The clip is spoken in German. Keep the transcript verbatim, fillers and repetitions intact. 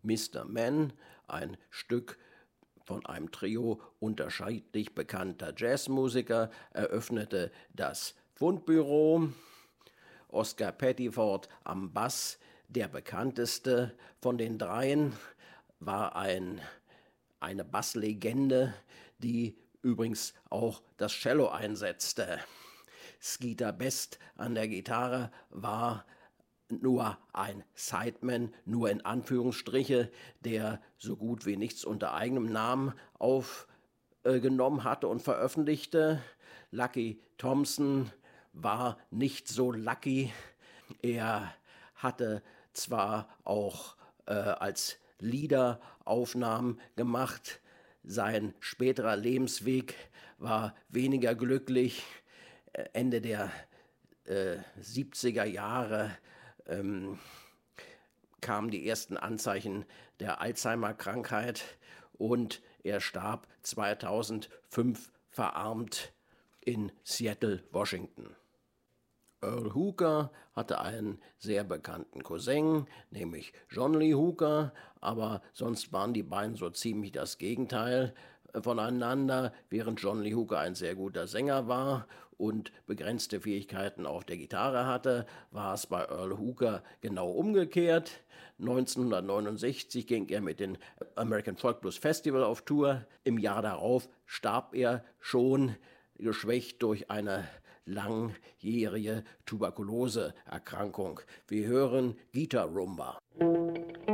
Mister Man, ein Stück von einem Trio unterschiedlich bekannter Jazzmusiker, eröffnete das Fundbüro. Oscar Pettiford am Bass, der bekannteste von den dreien, war ein, eine Basslegende, die übrigens auch das Cello einsetzte. Skeeter Best an der Gitarre war nur ein Sideman, nur in Anführungsstriche, der so gut wie nichts unter eigenem Namen aufgenommen hatte und veröffentlichte. Lucky Thompson war nicht so lucky. Er hatte zwar auch äh, als Lieder Aufnahmen gemacht, sein späterer Lebensweg war weniger glücklich. Ende der äh, siebziger Jahre ähm, kamen die ersten Anzeichen der Alzheimer-Krankheit und er starb zweitausendfünf verarmt in Seattle, Washington. Earl Hooker hatte einen sehr bekannten Cousin, nämlich John Lee Hooker, aber sonst waren die beiden so ziemlich das Gegenteil voneinander. Während John Lee Hooker ein sehr guter Sänger war und begrenzte Fähigkeiten auf der Gitarre hatte, war es bei Earl Hooker genau umgekehrt. neunzehnhundertneunundsechzig ging er mit dem American Folk Blues Festival auf Tour. Im Jahr darauf starb er schon, geschwächt durch eine langjährige Tuberkuloseerkrankung. Wir hören Guitar Rumba.